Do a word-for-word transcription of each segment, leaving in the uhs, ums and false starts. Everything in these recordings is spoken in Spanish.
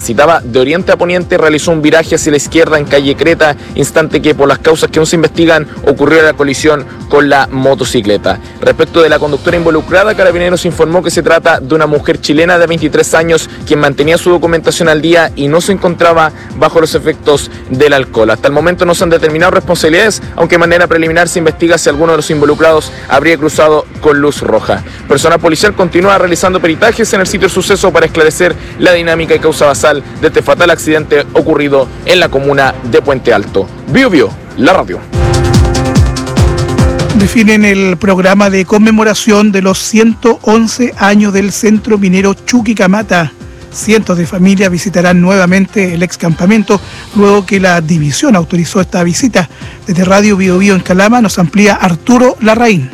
transitaba de oriente a poniente, realizó un viraje hacia la izquierda en calle Creta, instante que por las causas que aún se investigan ocurrió la colisión con la motocicleta. Respecto de la conductora involucrada, Carabineros informó que se trata de una mujer chilena de veintitrés años quien mantenía su documentación al día y no se encontraba bajo los efectos del alcohol. Hasta el momento no se han determinado responsabilidades, aunque de manera preliminar se investiga si alguno de los involucrados habría cruzado con luz roja. Personal policial continúa realizando peritajes en el sitio del suceso para esclarecer la dinámica y causa basal de este fatal accidente ocurrido en la comuna de Puente Alto. Bio Bio, la radio. Definen el programa de conmemoración de los ciento once años del Centro Minero Chuquicamata. Cientos de familias visitarán nuevamente el ex campamento luego que la división autorizó esta visita. Desde Radio Bio Bio en Calama nos amplía Arturo Larraín.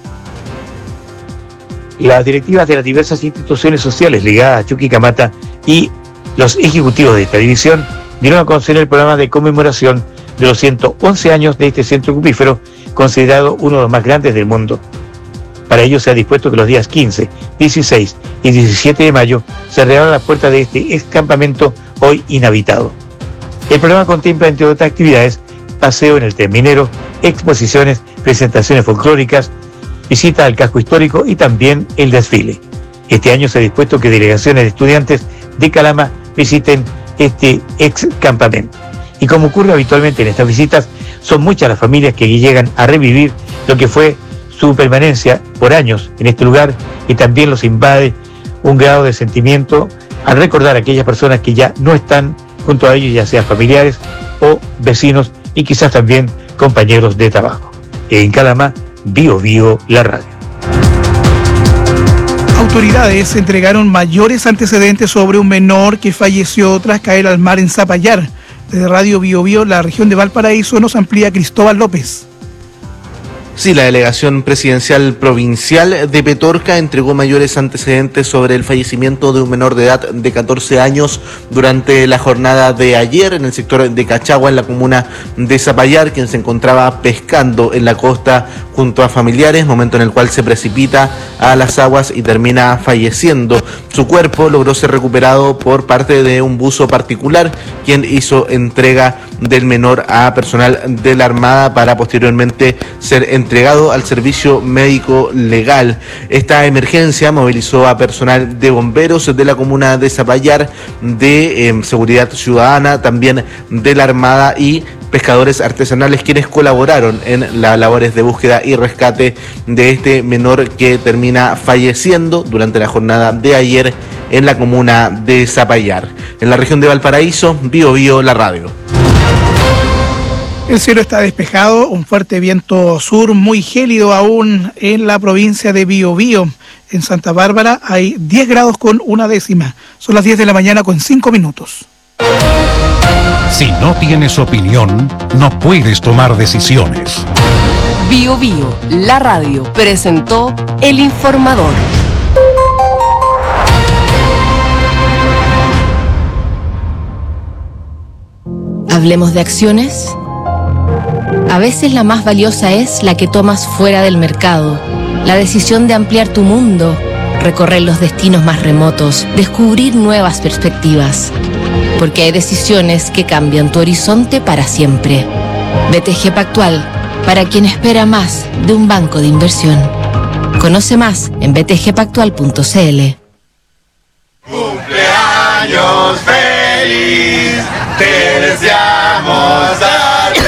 Las directivas de las diversas instituciones sociales ligadas a Chuquicamata y los ejecutivos de esta división dieron a conocer el programa de conmemoración de los ciento once años de este centro cupífero, considerado uno de los más grandes del mundo. Para ello se ha dispuesto que los días quince, dieciséis y diecisiete de mayo se reabran las puertas de este ex campamento hoy inhabitado. El programa contempla, entre otras actividades, paseo en el tren minero, exposiciones, presentaciones folclóricas, visita al casco histórico y también el desfile. Este año se ha dispuesto que delegaciones de estudiantes de Calama visiten este ex campamento. Y como ocurre habitualmente en estas visitas, son muchas las familias que llegan a revivir lo que fue su permanencia por años en este lugar, y también los invade un grado de sentimiento al recordar a aquellas personas que ya no están junto a ellos, ya sean familiares o vecinos y quizás también compañeros de trabajo. En Calama, Bio Bio, la radio. Autoridades entregaron mayores antecedentes sobre un menor que falleció tras caer al mar en Zapallar. Desde Radio Bio Bio, la región de Valparaíso, nos amplía Cristóbal López. Sí, la delegación presidencial provincial de Petorca entregó mayores antecedentes sobre el fallecimiento de un menor de edad de catorce años durante la jornada de ayer en el sector de Cachagua, en la comuna de Zapallar, quien se encontraba pescando en la costa junto a familiares, momento en el cual se precipita a las aguas y termina falleciendo. Su cuerpo logró ser recuperado por parte de un buzo particular, quien hizo entrega del menor a personal de la Armada para posteriormente ser entregado entregado al servicio médico legal. Esta emergencia movilizó a personal de bomberos de la comuna de Zapallar, de eh, seguridad ciudadana, también de la Armada y pescadores artesanales, quienes colaboraron en las labores de búsqueda y rescate de este menor que termina falleciendo durante la jornada de ayer en la comuna de Zapallar. En la región de Valparaíso, Bio Bio, la radio. El cielo está despejado, un fuerte viento sur muy gélido aún en la provincia de Biobío. En Santa Bárbara hay diez grados con una décima. Son las diez de la mañana con cinco minutos. Si no tienes opinión, no puedes tomar decisiones. Bio Bio, la radio, presentó El Informador. Hablemos de acciones. A veces la más valiosa es la que tomas fuera del mercado. La decisión de ampliar tu mundo, recorrer los destinos más remotos, descubrir nuevas perspectivas. Porque hay decisiones que cambian tu horizonte para siempre. B T G Pactual, para quien espera más de un banco de inversión. Conoce más en b t g pactual punto c l. ¡Cumpleaños feliz! ¡Te deseamos darte!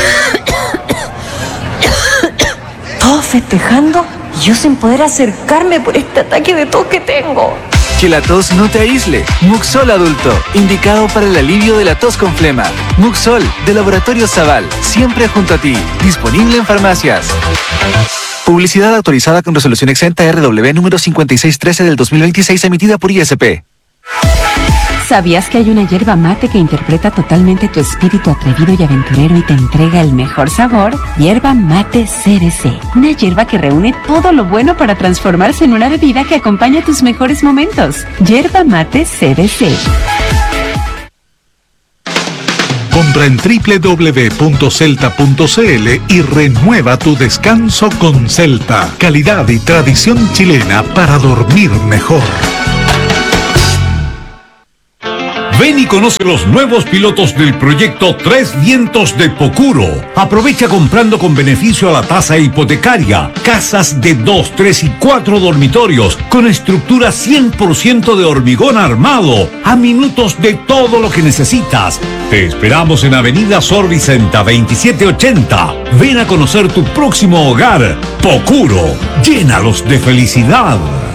Todos festejando y yo sin poder acercarme por este ataque de tos que tengo. Que la tos no te aísle. Muxol Adulto, indicado para el alivio de la tos con flema. Muxol, de Laboratorio Zaval, siempre junto a ti. Disponible en farmacias. Publicidad autorizada con resolución exenta R W número cincuenta y seis trece del dos mil veintiséis, emitida por I S P. ¿Sabías que hay una yerba mate que interpreta totalmente tu espíritu atrevido y aventurero y te entrega el mejor sabor? Yerba Mate C B C. Una yerba que reúne todo lo bueno para transformarse en una bebida que acompaña tus mejores momentos. Yerba Mate C B C. Compra en doble u doble u doble u punto celta punto c l y renueva tu descanso con Celta. Calidad y tradición chilena para dormir mejor. Ven y conoce los nuevos pilotos del proyecto Tres Vientos de Pocuro. Aprovecha comprando con beneficio a la tasa hipotecaria. Casas de dos, tres y cuatro dormitorios con estructura cien por ciento de hormigón armado. A minutos de todo lo que necesitas. Te esperamos en Avenida Sor Vicenta veintisiete ochenta. Ven a conocer tu próximo hogar. Pocuro. Llénalos de felicidad.